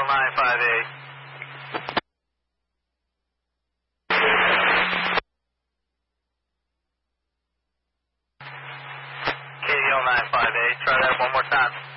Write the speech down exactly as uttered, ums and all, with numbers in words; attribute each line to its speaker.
Speaker 1: L nine five eight. K D L nine five eight, try that one more time.